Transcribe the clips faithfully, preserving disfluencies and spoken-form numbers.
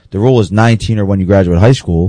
the rule is nineteen or when you graduate high school.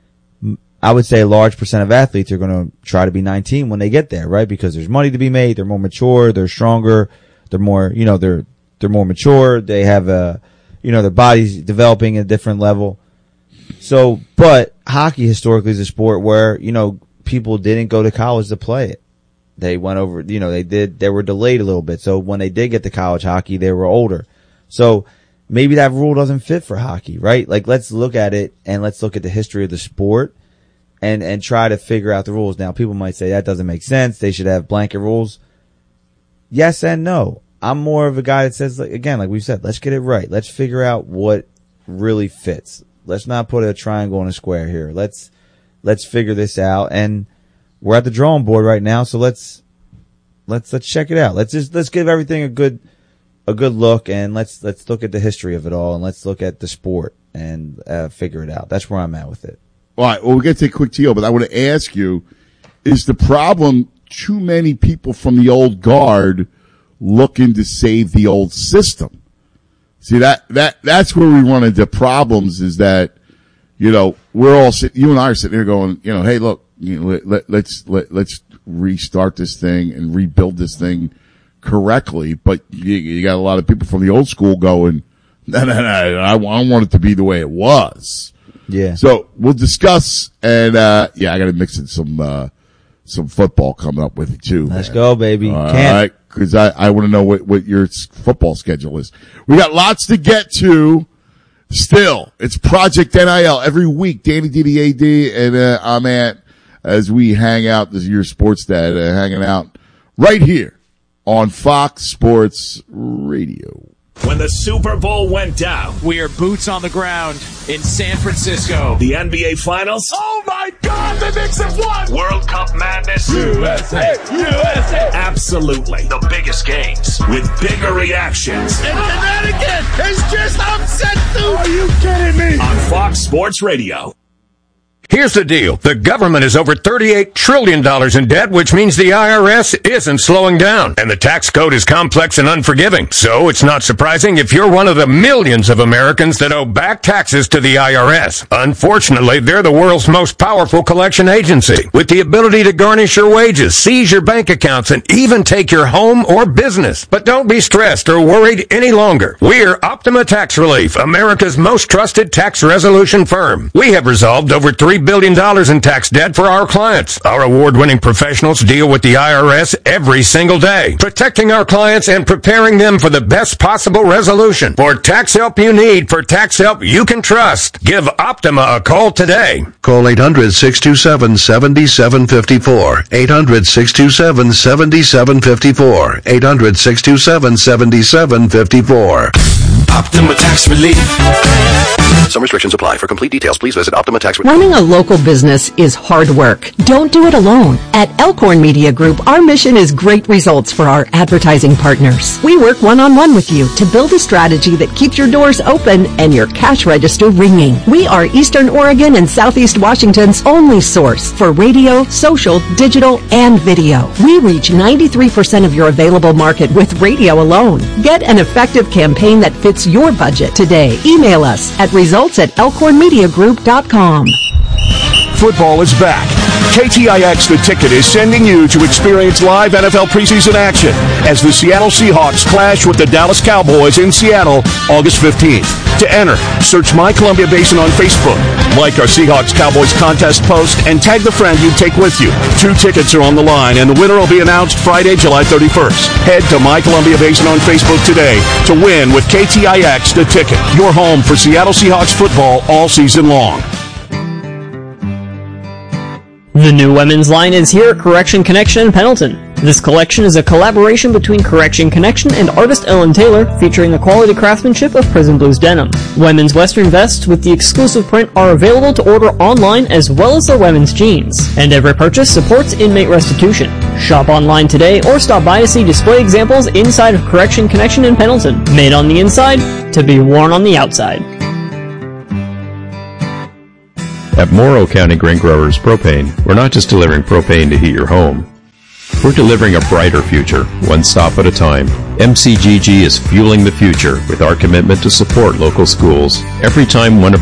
I would say a large percent of athletes are going to try to be nineteen when they get there, right? Because there's money to be made. They're more mature. They're stronger. They're more, you know, they're, they're more mature. They have a, you know, their body's developing at a different level. So, but hockey historically is a sport where, you know, people didn't go to college to play it. They went over, you know, they did, they were delayed a little bit. So when they did get to college hockey, they were older. So maybe that rule doesn't fit for hockey, right? Like, let's look at it and let's look at the history of the sport and, and try to figure out the rules. Now, people might say that doesn't make sense. They should have blanket rules. Yes and no. I'm more of a guy that says, like, again, like we said, let's get it right. Let's figure out what really fits. Let's not put a triangle and a square here. Let's, let's figure this out. And we're at the drawing board right now. So let's, let's, let's check it out. Let's just, let's give everything a good, a good look, and let's, let's look at the history of it all, and let's look at the sport and, uh, figure it out. That's where I'm at with it. All right. Well, we're going to take a quick deal, but I want to ask you, is the problem too many people from the old guard looking to save the old system? See, that, that, that's where we run into problems, is that, you know, we're all sitting, you and I are sitting here going, you know, hey, look, you know, let, let, let's, let, let's restart this thing and rebuild this thing correctly. But you, you got a lot of people from the old school going, no, no, no, I, I want it to be the way it was. Yeah. So we'll discuss, and, uh, yeah, I got to mix in some, uh, some football coming up with it too. Let's man. go, baby. All Can't. right. Cause I, I want to know what, what your football schedule is. We got lots to get to. Still, it's Project N I L every week. Danny D D A D and, uh, I'm at, as we hang out, this is your sports dad, uh, hanging out right here on Fox Sports Radio. When the Super Bowl went down, we are boots on the ground in San Francisco. The N B A Finals. Oh my God, the Knicks have won! World Cup madness. U S A, U S A. Absolutely. The biggest games with bigger reactions. And Connecticut has just upset Duke. Are you kidding me? On Fox Sports Radio. Here's the deal. The government is over thirty-eight trillion dollars in debt, which means the I R S isn't slowing down. And the tax code is complex and unforgiving. So it's not surprising if you're one of the millions of Americans that owe back taxes to the I R S. Unfortunately, they're the world's most powerful collection agency, with the ability to garnish your wages, seize your bank accounts, and even take your home or business. But don't be stressed or worried any longer. We're Optima Tax Relief, America's most trusted tax resolution firm. We have resolved over three billion dollars in tax debt for our clients. Our award-winning professionals deal with the I R S every single day, protecting our clients and preparing them for the best possible resolution. For tax help you need, for tax help you can trust, give Optima a call today. Call eight hundred, six two seven, seven seven five four. eight hundred, six two seven, seven seven five four. eight hundred, six two seven, seven seven five four. Optima Tax Relief. Some restrictions apply. For complete details, please visit Optima Tax Relief. Running a local business is hard work. Don't do it alone. At Elkhorn Media Group, our mission is great results for our advertising partners. We work one-on-one with you to build a strategy that keeps your doors open and your cash register ringing. We are Eastern Oregon and Southeast Washington's only source for radio, social, digital, and video. We reach ninety-three percent of your available market with radio alone. Get an effective campaign that fits your budget today. Email us at results at elkhorn media group dot com. Football is back. K T I X The Ticket is sending you to experience live N F L preseason action as the Seattle Seahawks clash with the Dallas Cowboys in Seattle August fifteenth. To enter, search My Columbia Basin on Facebook, like our Seahawks Cowboys contest post, and tag the friend you'd take with you. Two tickets are on the line, and the winner will be announced Friday, July thirty-first. Head to My Columbia Basin on Facebook today to win with K T I X The Ticket, your home for Seattle Seahawks football all season long. The new women's line is here at Correction Connection in Pendleton. This collection is a collaboration between Correction Connection and artist Ellen Taylor, featuring the quality craftsmanship of Prison Blues denim. Women's western vests with the exclusive print are available to order online, as well as their women's jeans. And every purchase supports inmate restitution. Shop online today or stop by to see display examples inside of Correction Connection in Pendleton. Made on the inside to be worn on the outside. At Morrow County Grain Growers Propane, we're not just delivering propane to heat your home. We're delivering a brighter future, one stop at a time. M C G G is fueling the future with our commitment to support local schools. Every time one of